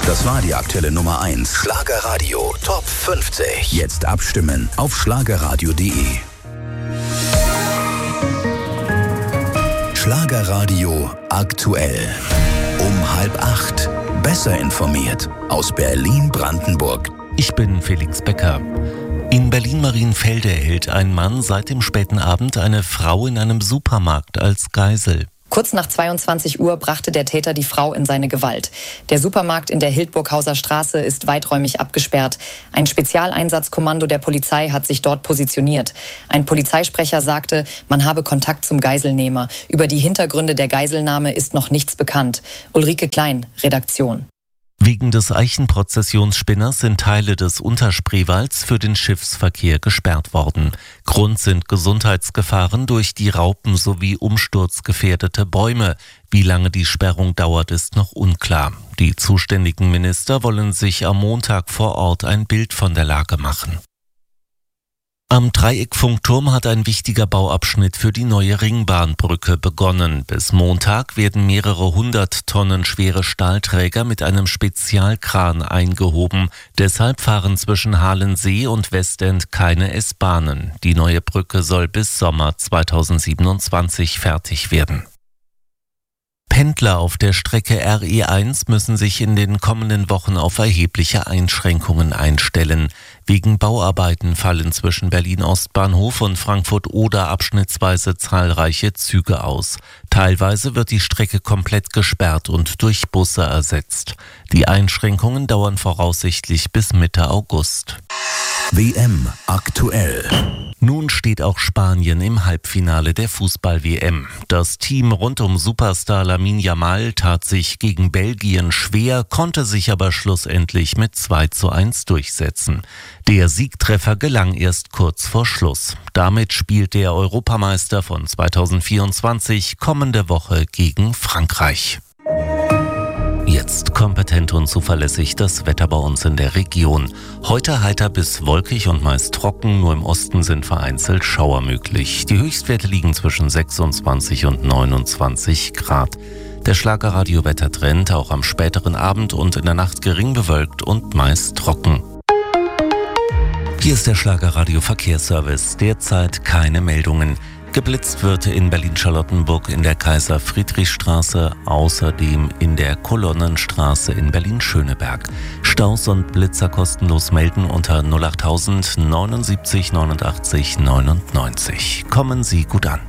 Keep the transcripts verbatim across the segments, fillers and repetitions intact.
Das war die aktuelle Nummer eins. Schlagerradio Top fünfzig. Jetzt abstimmen auf schlagerradio punkt de. Schlagerradio aktuell. Um halb acht. Besser informiert aus Berlin-Brandenburg. Ich bin Felix Becker. In Berlin-Marienfelde hält ein Mann seit dem späten Abend eine Frau in einem Supermarkt als Geisel. Kurz nach zweiundzwanzig Uhr brachte der Täter die Frau in seine Gewalt. Der Supermarkt in der Hildburghauser Straße ist weiträumig abgesperrt. Ein Spezialeinsatzkommando der Polizei hat sich dort positioniert. Ein Polizeisprecher sagte, man habe Kontakt zum Geiselnehmer. Über die Hintergründe der Geiselnahme ist noch nichts bekannt. Ulrike Klein, Redaktion. Wegen des Eichenprozessionsspinners sind Teile des Unterspreewalds für den Schiffsverkehr gesperrt worden. Grund sind Gesundheitsgefahren durch die Raupen sowie umsturzgefährdete Bäume. Wie lange die Sperrung dauert, ist noch unklar. Die zuständigen Minister wollen sich am Montag vor Ort ein Bild von der Lage machen. Am Dreieckfunkturm hat ein wichtiger Bauabschnitt für die neue Ringbahnbrücke begonnen. Bis Montag werden mehrere hundert Tonnen schwere Stahlträger mit einem Spezialkran eingehoben. Deshalb fahren zwischen Halensee und Westend keine S-Bahnen. Die neue Brücke soll bis Sommer zweitausendsiebenundzwanzig fertig werden. Pendler auf der Strecke R E eins müssen sich in den kommenden Wochen auf erhebliche Einschränkungen einstellen. Wegen Bauarbeiten fallen zwischen Berlin-Ostbahnhof und Frankfurt-Oder abschnittsweise zahlreiche Züge aus. Teilweise wird die Strecke komplett gesperrt und durch Busse ersetzt. Die Einschränkungen dauern voraussichtlich bis Mitte August. W M aktuell. Nun steht auch Spanien im Halbfinale der Fußball-W M. Das Team rund um Superstar Lamine Yamal tat sich gegen Belgien schwer, konnte sich aber schlussendlich mit zwei zu eins durchsetzen. Der Siegtreffer gelang erst kurz vor Schluss. Damit spielt der Europameister von zweitausendvierundzwanzig kommende Woche gegen Frankreich. Jetzt kompetent und zuverlässig das Wetter bei uns in der Region. Heute heiter bis wolkig und meist trocken, nur im Osten sind vereinzelt Schauer möglich. Die Höchstwerte liegen zwischen sechsundzwanzig und neunundzwanzig Grad. Der Schlagerradio-Wettertrend auch am späteren Abend und in der Nacht gering bewölkt und meist trocken. Hier ist der Schlagerradio-Verkehrsservice. Derzeit keine Meldungen. Geblitzt wird in Berlin-Charlottenburg in der Kaiser-Friedrich-Straße, außerdem in der Kolonnenstraße in Berlin-Schöneberg. Staus und Blitzer kostenlos melden unter null achttausend neunundsiebzig neunundachtzig neunundneunzig. Kommen Sie gut an.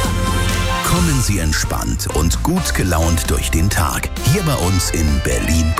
Kommen Sie entspannt und gut gelaunt durch den Tag. Hier bei uns in Berlin.